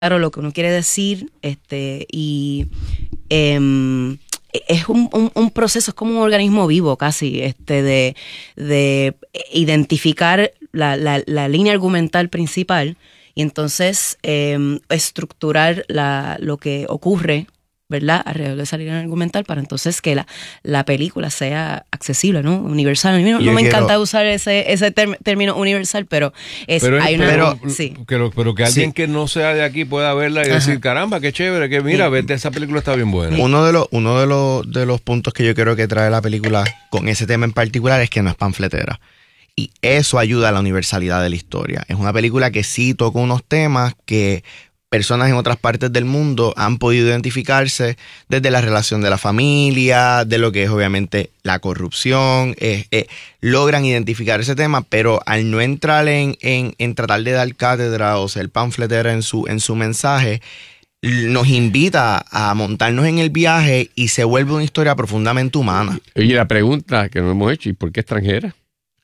claro lo que uno quiere decir, y es un proceso, es como un organismo vivo casi, de identificar la línea argumental principal y entonces estructurar lo que ocurre, ¿verdad?, alrededor de esa línea argumental para entonces que la película sea accesible, ¿no? Universal. A mí no me encanta usar ese término universal, pero que alguien que no sea de aquí pueda verla y decir, caramba, qué chévere, que mira, vete, esa película está bien buena. Uno de los puntos que yo creo que trae la película con ese tema en particular es que no es panfletera. Y eso ayuda a la universalidad de la historia. Es una película que sí toca unos temas que personas en otras partes del mundo han podido identificarse, desde la relación de la familia, de lo que es obviamente la corrupción, logran identificar ese tema, pero al no entrar en tratar de dar cátedra o ser panfletera en su mensaje, nos invita a montarnos en el viaje y se vuelve una historia profundamente humana. Oye, la pregunta que nos hemos hecho, ¿y por qué extranjera?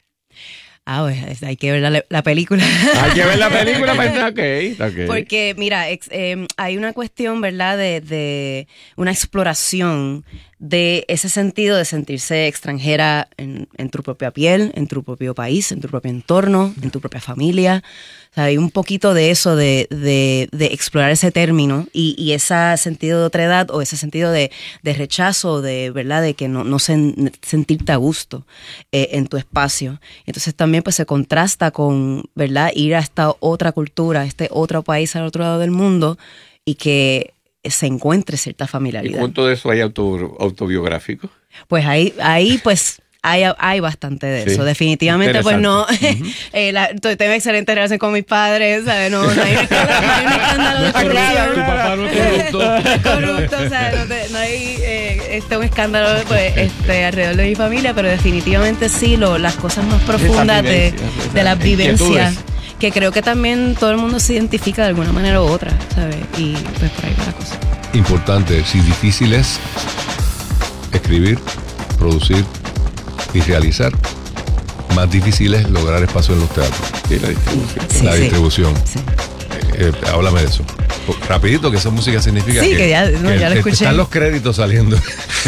Pues hay que ver la película. Hay que ver la película, okay. Porque, mira, hay una cuestión, ¿verdad?, de una exploración de ese sentido de sentirse extranjera en tu propia piel, en tu propio país, en tu propio entorno, en tu propia familia. O sea, hay un poquito de eso, de explorar ese término y ese sentido de otredad o ese sentido de rechazo, ¿verdad?, de que no sentirte a gusto en tu espacio. Entonces también pues se contrasta con, ¿verdad?, ir a esta otra cultura, a este otro país al otro lado del mundo y que se encuentre cierta familiaridad. ¿Y cuánto de eso hay autobiográfico? Pues ahí pues hay bastante de eso. Definitivamente pues no. Tengo excelente relación con mis padres, ¿sabes? No hay un escándalo de corrupción. Tu papá no es corrupto, o sea, no hay un escándalo pues, alrededor de mi familia, pero definitivamente sí, las cosas más profundas de las vivencias, que creo que también todo el mundo se identifica de alguna manera u otra, ¿sabes? Y pues por ahí va la cosa. Importante, si difícil es escribir, producir y realizar, más difícil es lograr espacio en los teatros. Y la distribución. Sí. Háblame de eso. Rapidito, que esa música significa que ya lo escuché. Están los créditos saliendo.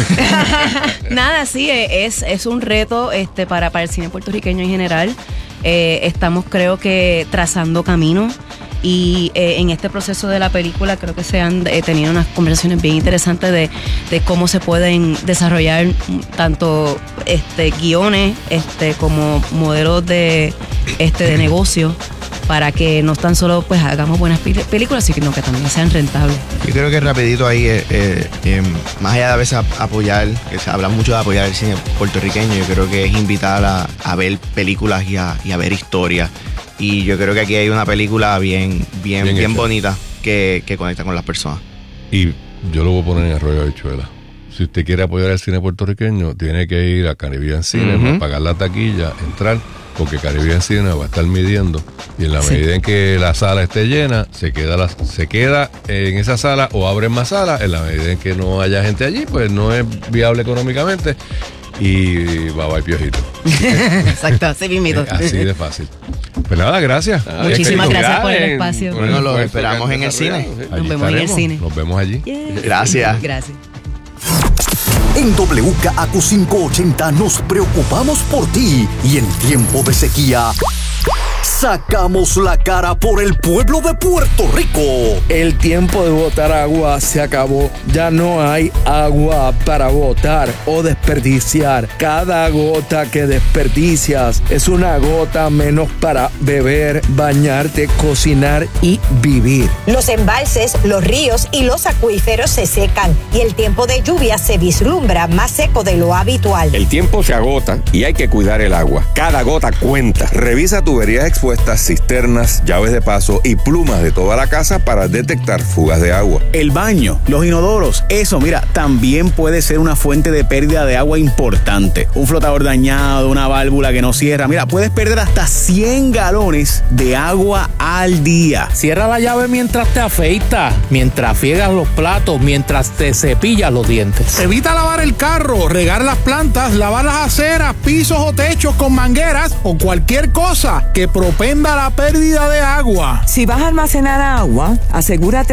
Nada, sí, es un reto para el cine puertorriqueño en general. Estamos, creo que, trazando camino. Y en este proceso de la película creo que se han tenido unas conversaciones bien interesantes de cómo se pueden desarrollar tanto guiones como modelos de negocio para que no tan solo pues hagamos buenas películas, sino que también sean rentables. Yo creo que rapidito ahí, más allá de a veces apoyar, que se habla mucho de apoyar el cine puertorriqueño, yo creo que es invitar a ver películas y a ver historias. Y yo creo que aquí hay una película bien bonita que conecta con las personas. Y yo lo voy a poner en Arroyo Habichuela. Si usted quiere apoyar el cine puertorriqueño, tiene que ir a Caribbean Cinema, pagar la taquilla, entrar, porque Caribbean Cinema va a estar midiendo. Y en la medida en que la sala esté llena, se queda en esa sala o abren más salas. En la medida en que no haya gente allí, pues no es viable económicamente. Y bye piojito. Exacto, así mismito. Así de fácil. Pues nada, gracias. Muchísimas gracias por el espacio. Bueno, los esperamos en el cine. Nos vemos en el cine. Nos vemos allí. Yes. Gracias. En WKAQ 580 nos preocupamos por ti y en tiempo de sequía sacamos la cara por el pueblo de Puerto Rico. El tiempo de botar agua se acabó. Ya no hay agua para botar o desperdiciar. Cada gota que desperdicias es una gota menos para beber, bañarte, cocinar y vivir. Los embalses, los ríos y los acuíferos se secan y el tiempo de lluvia se vislumbra más seco de lo habitual. El tiempo se agota y hay que cuidar el agua. Cada gota cuenta. Revisa tuberías expuestas, cisternas, llaves de paso y plumas de toda la casa para detectar fugas de agua. El baño, los inodoros, eso, mira, también puede ser una fuente de pérdida de agua importante. Un flotador dañado, una válvula que no cierra. Mira, puedes perder hasta 100 galones de agua al día. Cierra la llave mientras te afeitas, mientras friegas los platos, mientras te cepillas los dientes. Evita lavar el carro, regar las plantas, lavar las aceras, pisos o techos con mangueras o cualquier cosa que propenda a la pérdida de agua. Si vas a almacenar agua, asegúrate